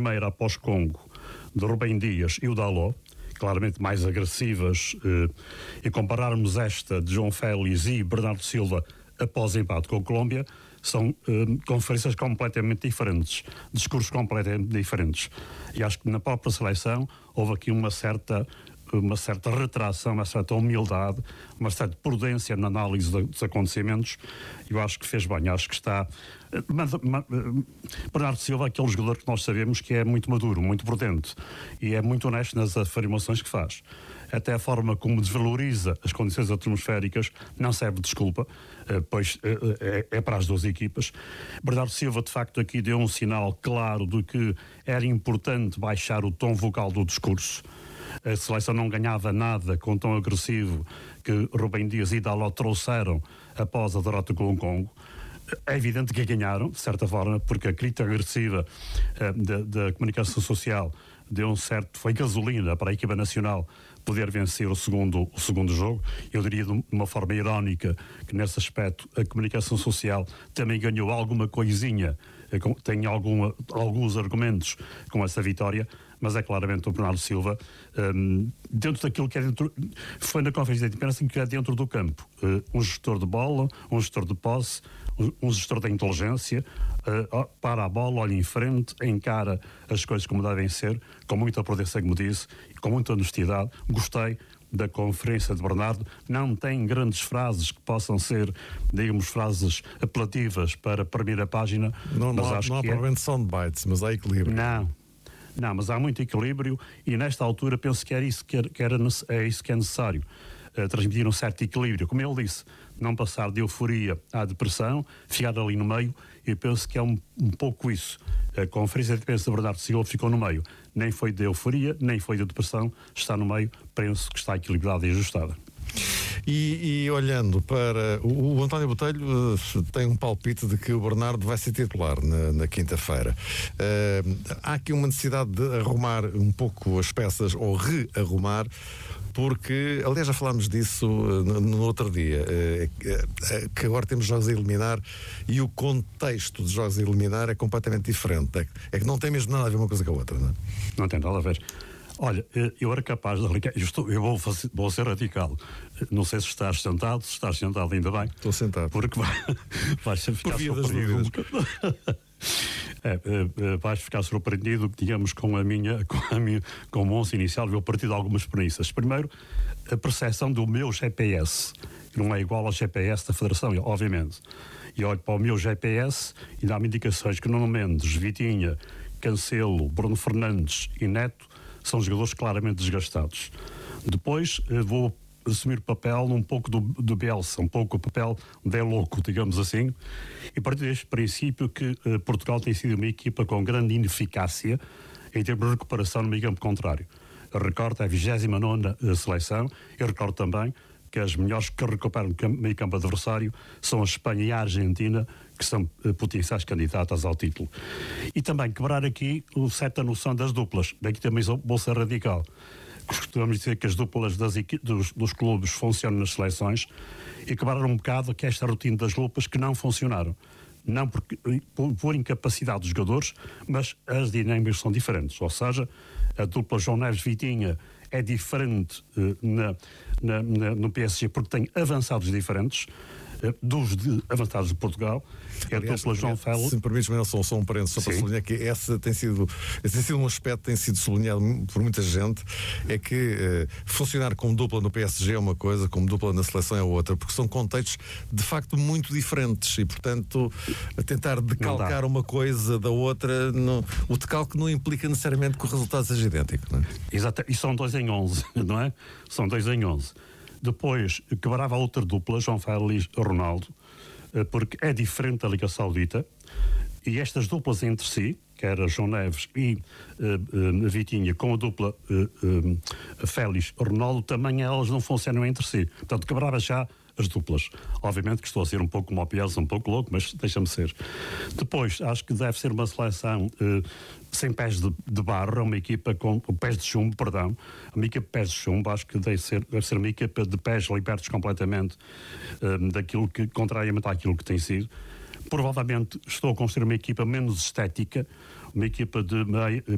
primeira após Congo, de Rubem Dias e o Dalot, claramente mais agressivas, e compararmos esta de João Félix e Bernardo Silva após o empate com a Colômbia, são conferências completamente diferentes, discursos completamente diferentes. E acho que na própria seleção houve aqui uma certa retração, uma certa humildade, uma certa prudência na análise dos acontecimentos. Eu acho que fez bem, acho que está... Bernardo Silva é aquele jogador que nós sabemos que é muito maduro, muito prudente e é muito honesto nas afirmações que faz. Até a forma como desvaloriza as condições atmosféricas não serve de desculpa, pois é para as duas equipas. Bernardo Silva, de facto, aqui deu um sinal claro de que era importante baixar o tom vocal do discurso. A seleção não ganhava nada com o tom agressivo que Rubem Dias e Dalot trouxeram após a derrota com o Congo. É evidente que ganharam, de certa forma, porque a crítica agressiva da comunicação social foi gasolina para a equipa nacional poder vencer o segundo jogo. Eu diria de uma forma irónica que nesse aspecto a comunicação social também ganhou alguma coisinha, tem alguns argumentos com essa vitória, mas é claramente o Bernardo Silva, dentro daquilo que é foi na conferência de imprensa que é dentro do campo, um gestor de bola, um gestor de posse, um gestor da inteligência, para a bola, olha em frente, encara as coisas como devem ser, com muita prudência, como disse, com muita honestidade. Gostei da conferência de Bernardo. Não tem grandes frases que possam ser, digamos, frases apelativas para a primeira página. Não há provavelmente soundbites, mas há equilíbrio. Não, mas há muito equilíbrio e nesta altura penso que é isso que é necessário. Transmitir um certo equilíbrio, como ele disse, não passar de euforia à depressão, ficar ali no meio, e penso que é um pouco isso. A conferência de imprensa de Bernardo Silva ficou no meio, nem foi de euforia, nem foi de depressão, está no meio, penso que está equilibrada e ajustada. E olhando para o António Botelho, tem um palpite de que o Bernardo vai ser titular na quinta-feira. Há aqui uma necessidade de arrumar um pouco as peças ou rearrumar, porque, aliás, já falámos disso no outro dia, que agora temos jogos a eliminar e o contexto dos jogos a eliminar é completamente diferente. É que não tem mesmo nada a ver uma coisa com a outra, não é? Não tem nada a ver. Olha, eu era capaz de... Eu vou ser radical. Não sei se estás sentado ainda bem. Estou sentado. Porque vais ficar surpreendido. Vais ficar surpreendido, digamos, com o monstro inicial, eu partir de algumas premissas. Primeiro, a percepção do meu GPS, que não é igual ao GPS da Federação, obviamente. E olho para o meu GPS e dá-me indicações que Nuno Mendes, Vitinha, Cancelo, Bruno Fernandes e Neto são jogadores claramente desgastados. Depois vou assumir o papel um pouco do Bielsa, um pouco o papel de louco, digamos assim, e partir deste princípio que Portugal tem sido uma equipa com grande ineficácia em termos de recuperação no meio campo contrário. Eu recordo a 29ª seleção, eu recordo também que as melhores que recuperam o meio campo adversário são a Espanha e a Argentina, que são potenciais candidatas ao título. E também quebrar aqui certa noção das duplas. Daqui também vou ser radical. Costumamos dizer que as duplas dos clubes funcionam nas seleções e quebrar um bocado que esta rotina das duplas que não funcionaram. Não por incapacidade dos jogadores, mas as dinâmicas são diferentes. Ou seja, a dupla João Neves-Vitinha é diferente no PSG porque tem avançados diferentes dos avançados de Portugal. Aliás, a dupla João Félix. Se me permites, Manel, só um parênteses, só para sublinhar que esse tem sido um aspecto que tem sido sublinhado por muita gente, é que funcionar como dupla no PSG é uma coisa, como dupla na seleção é outra, porque são contextos de facto muito diferentes e, portanto, tentar decalcar uma coisa da outra, o decalque não implica necessariamente que o resultado seja idêntico, não é? Exato, e são 2 em 11, não é? São 2 em 11. Depois quebrava a outra dupla, João Félix e Ronaldo, porque é diferente da Liga Saudita, e estas duplas entre si, que era João Neves e Vitinha, com a dupla Félix-Ronaldo, também elas não funcionam entre si. Portanto, quebrava já as duplas. Obviamente que estou a ser um pouco como o Bielsa, um pouco louco, mas deixa-me ser. Depois, acho que deve ser uma seleção sem pés de barro, uma equipa com pés de chumbo, perdão. Uma equipa de pés de chumbo, acho que deve ser uma equipa de pés libertos completamente daquilo que, contrariamente àquilo que tem sido. Provavelmente estou a construir uma equipa menos estética, uma equipa de